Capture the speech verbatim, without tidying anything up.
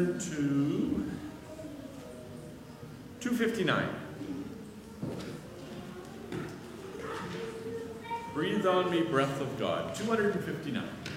To two fifty-nine. Breathe on me, breath of God. two fifty-nine.